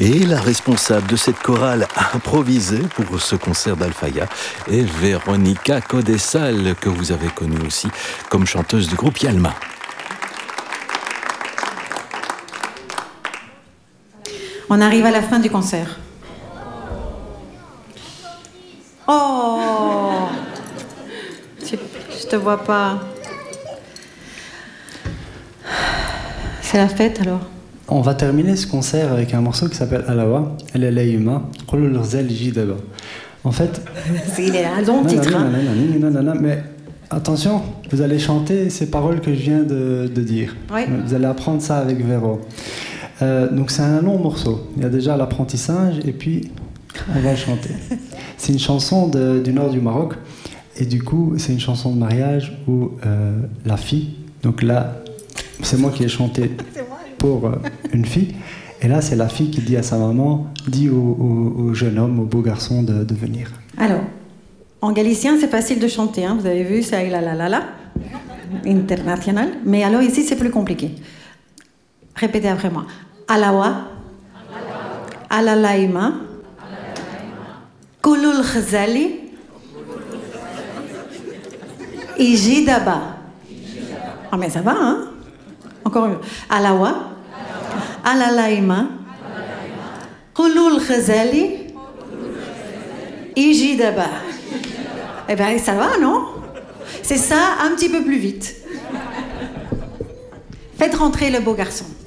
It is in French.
Et la responsable de cette chorale improvisée pour ce concert d'Alfaya est Véronica Codessal, que vous avez connue aussi comme chanteuse du groupe Yalma. On arrive à la fin du concert. Oh, je te vois pas. C'est la fête alors. On va terminer ce concert avec un morceau qui s'appelle Alawa, Alalayuma, Qulul Ghzal Jidaba. En fait, il est un long titre. Mais attention, vous allez chanter ces paroles que je viens de dire. Oui. Vous allez apprendre ça avec Véro. Donc c'est un long morceau. Il y a déjà l'apprentissage et puis on va chanter. C'est une chanson du nord du Maroc et du coup c'est une chanson de mariage où la fille, donc là c'est moi qui ai chanté pour une fille et là c'est la fille qui dit à sa maman, dit au jeune homme, au beau garçon de venir. Alors, en galicien c'est facile de chanter, hein. Vous avez vu, c'est la international, mais alors ici c'est plus compliqué. Répétez après moi. Alawa, Alalaima, Qulul Ghzali, Ijidaba. Ah mais ça va, hein? Encore mieux. Alawa, Alalaima, Qulul Ghzali, Ijidaba. Eh bien ça va, non? C'est ça un petit peu plus vite. Faites rentrer le beau garçon.